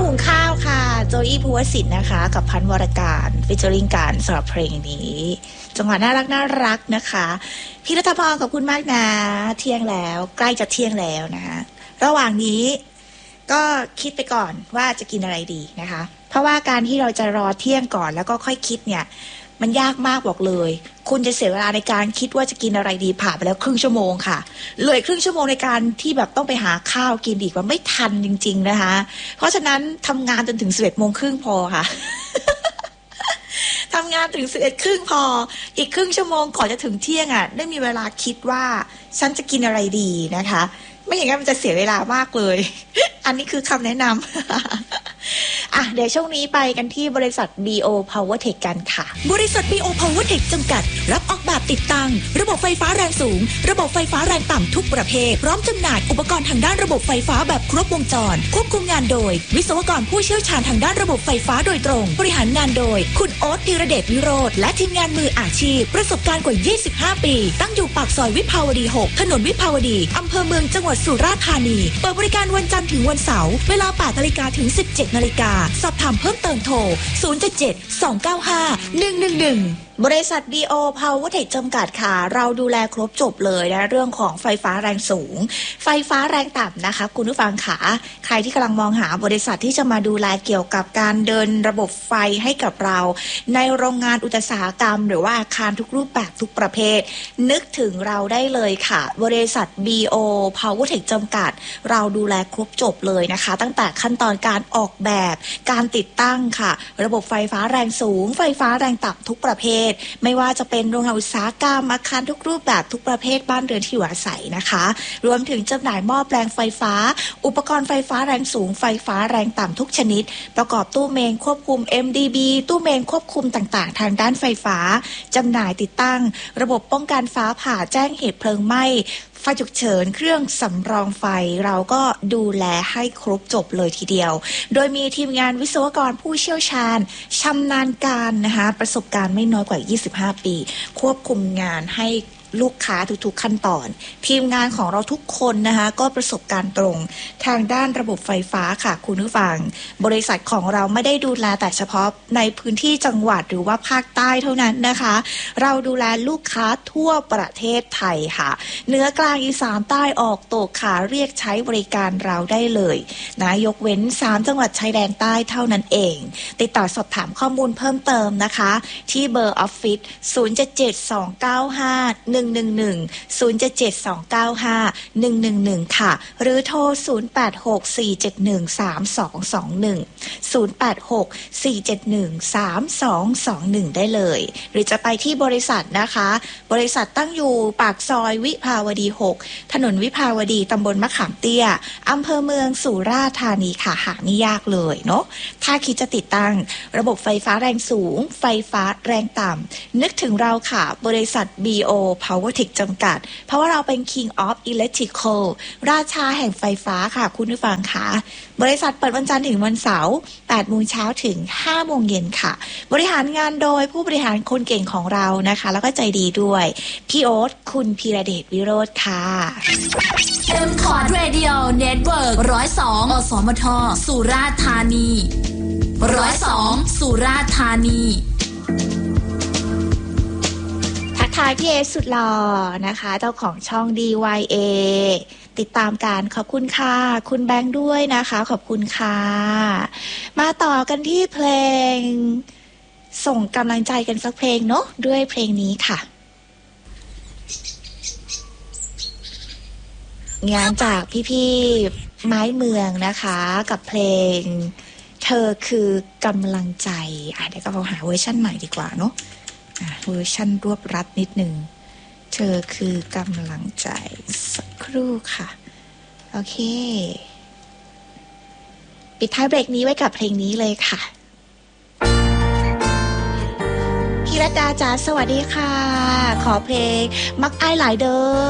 หุงข้าวค่ะโจอี้ภูวสิทธิ์นะคะกับพันวรการฟิชเจอริงการสำหรับเพลงนี้จังหวะน่ารักนะคะพี่รัฐพรขอบคุณมากนะเที่ยงแล้วใกล้จะเที่ยงแล้วนะคะระหว่างนี้ก็คิดไปก่อนว่าจะกินอะไรดีนะคะเพราะว่าการที่เราจะรอเที่ยงก่อนแล้วก็ค่อยคิดเนี่ยมันยากมากบอกเลยคุณจะเสียเวลาในการคิดว่าจะกินอะไรดีผ่านไปแล้วครึ่งชั่วโมงค่ะเหลือครึ่งชั่วโมงในการที่แบบต้องไปหาข้าวกินอีกว่าไม่ทันจริงๆนะคะเพราะฉะนั้นทำงานจนถึง11:30พอค่ะ ทำงานถึง11:30พออีกครึ่งชั่วโมงก่อนจะถึงเที่ยงอ่ะได้มีเวลาคิดว่าฉันจะกินอะไรดีนะคะไม่อย่างนั้นมันจะเสียเวลามากเลย อันนี้คือคำแนะนำ เดี๋ยวช่วงนี้ไปกันที่บริษัท BO PowerTech กันค่ะบริษัท BO PowerTech จำกัดรับออกแบบติดตั้งระบบไฟฟ้าแรงสูงระบบไฟฟ้าแรงต่ำทุกประเภทพร้อมจำหน่ายอุปกรณ์ทางด้านระบบไฟฟ้าแบบครบวงจรควบคุมงานโดยวิศวกรผู้เชี่ยวชาญทางด้านระบบไฟฟ้าโดยตรงบริหารงานโดยคุณโอ๊ตธีรเดชวิโรจน์และทีมงานมืออาชีพประสบการณ์กว่า25ปีตั้งอยู่ปากซอยวิภาวดี6ถนนวิภาวดีอำเภอเมืองจังหวัดสุราษฎร์ธานีเปิดบริการวันจันทร์ถึงวันเสาร์เวลา 8:00 นถึง 17:00 นสอบถามเพิ่มเติมโทร 077-295-111 บริษัท BO PowerTech จำกัดค่ะเราดูแลครบจบเลยนะเรื่องของไฟฟ้าแรงสูงไฟฟ้าแรงต่ำนะคะคุณผู้ฟังค่ะใครที่กำลังมองหาบริษัทที่จะมาดูแลเกี่ยวกับการเดินระบบไฟให้กับเราในโรงงานอุตสาหกรรมหรือว่าอาคารทุกรูปแบบทุกประเภทนึกถึงเราได้เลยค่ะบริษัท BO PowerTech จำกัดเราดูแลครบจบเลยนะคะตั้งแต่ขั้นตอนการออกแบบการติดตั้งค่ะระบบไฟฟ้าแรงสูงไฟฟ้าแรงต่ำทุกประเภทไม่ว่าจะเป็นโรงงานอุตสาหกรรมอาคารทุกรูปแบบทุกประเภทบ้านเรือนที่อยู่อาศัยนะคะรวมถึงจำหน่ายหม้อแปลงไฟฟ้าอุปกรณ์ไฟฟ้าแรงสูงไฟฟ้าแรงต่ำทุกชนิดประกอบตู้เมนควบคุม MDB ตู้เมนควบคุมต่างๆทางด้านไฟฟ้าจำหน่ายติดตั้งระบบป้องกันฟ้าผ่าแจ้งเหตุเพลิงไหม้ไฟฉุกเฉินเครื่องสำรองไฟเราก็ดูแลให้ครบจบเลยทีเดียวโดยมีทีมงานวิศวกรผู้เชี่ยวชาญชำนาญการนะคะประสบการณ์ไม่น้อยกว่า25ปีควบคุมงานให้ลูกค้าทุกๆขั้นตอนทีมงานของเราทุกคนนะคะก็ประสบการณ์ตรงทางด้านระบบไฟฟ้าค่ะคุณผู้ฟังบริษัทของเราไม่ได้ดูแลแต่เฉพาะในพื้นที่จังหวัดหรือว่าภาคใต้เท่านั้นนะคะเราดูแลลูกค้าทั่วประเทศไทยค่ะเหนือกลางอีสานใต้ออกตกขาเรียกใช้บริการเราได้เลยนะยกเว้น3จังหวัดชายแดนใต้เท่านั้นเองติดต่อสอบถามข้อมูลเพิ่มเติมนะคะที่เบอร์ออฟฟิศ077-295-111 077-295-111 ค่ะหรือโทร 086-471-3221 ได้เลยหรือจะไปที่บริษัทนะคะบริษัทตั้งอยู่ปากซอยวิภาวดี6ถนนวิภาวดีตำบลมะขามเตี้ยอำเภอเมืองสุราษฎร์ธานีค่ะหาไม่ยากเลยเนาะถ้าคิดจะติดตั้งระบบไฟฟ้าแรงสูงไฟฟ้าแรงต่ำนึกถึงเราค่ะบริษัท BO PowerTech จำกัดเพราะว่าเราเป็น King of Electrical ราชาแห่งไฟฟ้าค่ะคุณผู้ฟังค่ะบริษัทเปิดวันจันทร์ถึงวันเสาร์ 8 โมงเช้าถึง 5 โมงเย็นค่ะบริหารงานโดยผู้บริหารคนเก่งของเรานะคะแล้วก็ใจดีด้วยพี่โอ๊ตคุณพีระเดชวิโรจน์ค่ะ M-Cord Radio Network 102 อสมท สุราษฎร์ธานี 102 สุราษฎร์ธานีทายพี่เอสุดหล่อนะคะเจ้าของช่อง DYA ติดตามการขอบคุณค่ะคุณแบงค์ด้วยนะคะขอบคุณค่ะมาต่อกันที่เพลงส่งกำลังใจกันสักเพลงเนาะด้วยเพลงนี้ค่ะงานจากพี่ๆไม้เมืองนะคะกับเพลงเธอคือกำลังใจเดี๋ยวก็เราหาเวอร์ชั่นใหม่ดีกว่าเนาะเวอร์ชันรวบรัดนิดหนึ่งเธอคือกำลังใจสักครู่ค่ะโอเคปิดท้ายเบรกนี้ไว้กับเพลงนี้เลยค่ะพี่รัตดาจ๋าสวัสดีค่ะขอเพลงมักอ้ายหลายเด้อ